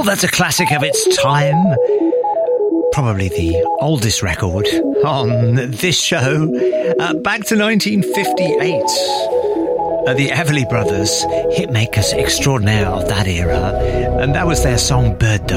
that's a classic of its time. Probably the oldest record on this show. Back to 1958. The Everly Brothers, hitmakers extraordinaire of that era. And that was their song Bird Dog.